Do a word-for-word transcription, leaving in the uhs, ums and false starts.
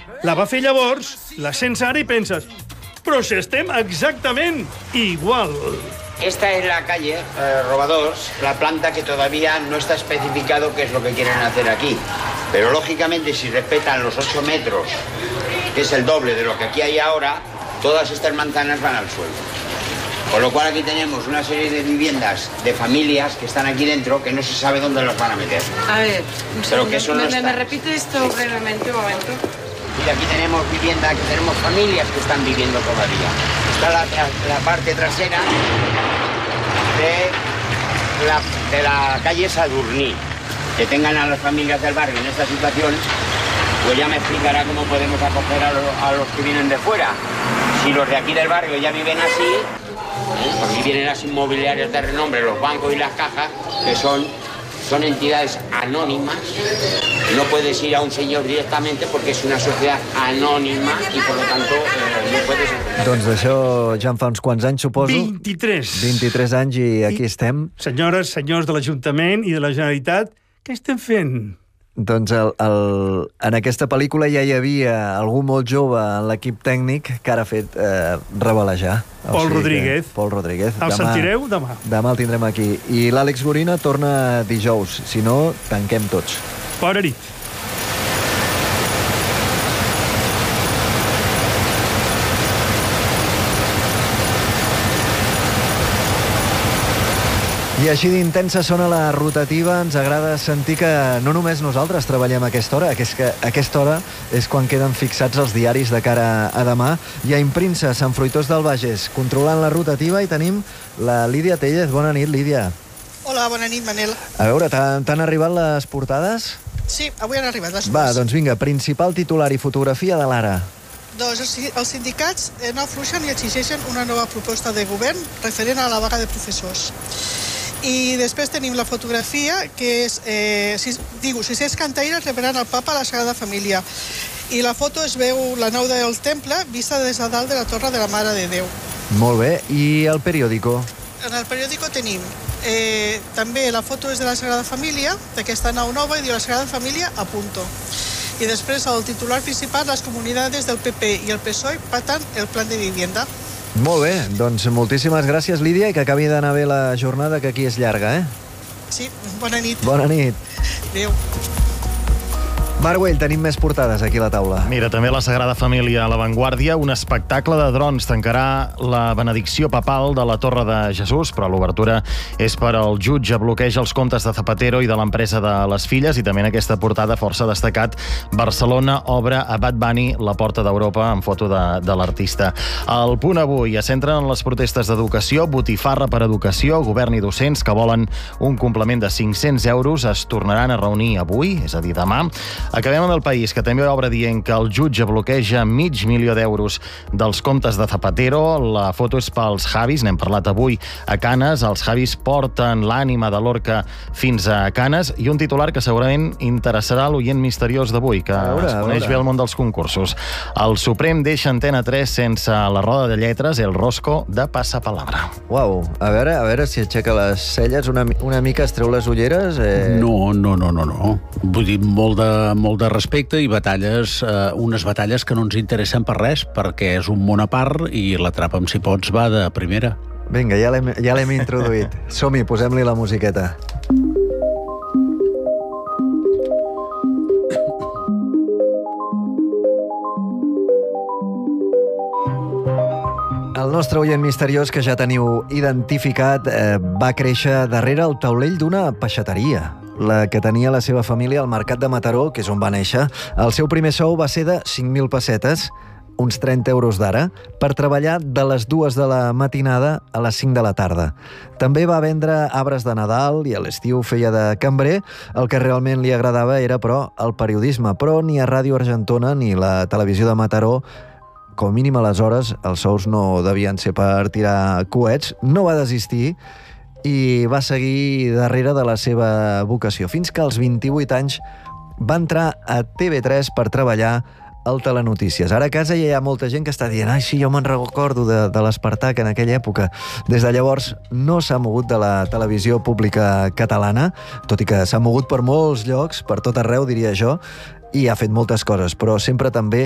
La va fer llavors, la sents ara i penses però si estem exactament igual. Esta es la calle eh, Robadors, la planta que todavía no está especificado qué es lo que quieren hacer aquí. Pero lógicamente si respetan los ocho metros, que es el doble de lo que aquí hay ahora, todas estas manzanas van al suelo. Con lo cual aquí tenemos una serie de viviendas de familias que están aquí dentro que no se sabe dónde las van a meter. A ver, un Pero que eso no me, está. me repite esto brevemente un momento. Y aquí tenemos vivienda, aquí tenemos familias que están viviendo todavía. Está la, la parte trasera de la, de la calle Sadurní. Que tengan a las familias del barrio en esta situación, pues ya me explicará cómo podemos acoger a, lo, a los que vienen de fuera. Si los de aquí del barrio ya viven así, ¿eh? Aquí vienen las inmobiliarias de renombre, los bancos y las cajas, que son, son entidades anónimas. No puedes ir a un señor directamente porque es una sociedad anònima i, per tant, eh, no puedes... Doncs d'això ja en fa uns quants anys, suposo. vint-i-tres. vint-i-tres anys i aquí I, estem. Senyores, senyors de l'Ajuntament i de la Generalitat, què estem fent? Doncs el, el, en aquesta pel·lícula ja hi havia algú molt jove en l'equip tècnic que ara ha fet eh, revelejar. Pol Rodríguez. Pol Rodríguez. El demà, sentireu demà. Demà el tindrem aquí. I l'Àlex Gorina torna dijous. Si no, tanquem tots. Bona nit. I així d'intensa sona la rotativa. Ens agrada sentir que no només nosaltres treballem a aquesta hora, que és que a aquesta hora és quan queden fixats els diaris de cara a demà. I a Impríncer, Sant Fruitós del Bages, controlant la rotativa, i tenim la Lídia Tellez. Bona nit, Lídia. Hola, bona nit, Manel. A veure, t'han arribat les portades? Sí, avui han arribat les Va, dues. doncs vinga, principal titular i fotografia de l'Ara. Doncs els sindicats no afluixen i exigeixen una nova proposta de govern referent a la vaga de professors. I després tenim la fotografia, que és, eh, si, digo, sis cents cantaires rebran el papa a la Sagrada Família. I la foto es veu la nau del temple vista des de dalt de la Torre de la Mare de Déu. Molt bé, i el periòdico? En el periòdico tenim eh, també la foto és de la Sagrada Família, d'aquesta nau nova, i diu la Sagrada Família a punto. I després el titular principal, les comunitats del P P i el P S O E pactan el plan de vivienda. Molt bé, doncs moltíssimes gràcies, Lídia, i que acabi d'anar bé la jornada, que aquí és llarga, eh? Sí, bona nit. Bona nit. Adéu. Marc Güell, tenim més portades aquí a la taula. Mira, també la Sagrada Família a l'avantguàrdia. Un espectacle de drons tancarà la benedicció papal de la Torre de Jesús, però l'obertura és per al jutge. Bloqueja els comptes de Zapatero i de l'empresa de les filles, i també en aquesta portada força destacat: Barcelona obre a Bad Bunny la porta d'Europa, amb foto de, de l'artista. El Punt Avui es centra en les protestes d'educació. Botifarra per educació. Govern i docents que volen un complement de cinc-cents euros es tornaran a reunir avui, és a dir, demà. Acabem amb El País, que també obre dient que el jutge bloqueja mig milió d'euros dels comptes de Zapatero. La foto és pels Javis, n'hem parlat avui a Canes. Els Javis porten l'ànima de Lorca fins a Canes, i un titular que segurament interessarà l'oient misteriós d'avui, que veure, es coneix veure. bé el món dels concursos. El Suprem deixa Antena tres sense la roda de lletres, el rosco de Passapalabra. Uau, a veure, a veure si aixeca les celles una, una mica, es treu les ulleres. Eh... No, no, no, no, no. Vull dir, molt de, molt de respecte i batalles, eh, unes batalles que no ens interessen per res, perquè és un món a part i l'Atrapa'm si pots va de primera. Vinga, ja l'hem ja l'hem introduït. Som-hi, posem-li la musiqueta. El nostre oient misteriós, que ja teniu identificat, eh, va créixer darrere el taulell d'una peixateria, la que tenia la seva família al Mercat de Mataró, que és on va néixer. El seu primer sou va ser de cinc mil pessetes, uns trenta euros d'ara, per treballar de les dues de la matinada a les cinc de la tarda. També va vendre arbres de Nadal i a l'estiu feia de cambrer. El que realment li agradava era, però, el periodisme. Però ni a Ràdio Argentona ni la televisió de Mataró, com a mínim aleshores, els sous no devien ser per tirar coets. No va desistir i va seguir darrere de la seva vocació, fins que als vint-i-vuit anys va entrar a T V tres per treballar al Telenotícies. Ara a casa ja hi ha molta gent que està dient «Ai, sí, jo me'n recordo de, de l'Espartac en aquella època». Des de llavors no s'ha mogut de la televisió pública catalana, tot i que s'ha mogut per molts llocs, per tot arreu, diria jo, i ha fet moltes coses, però sempre també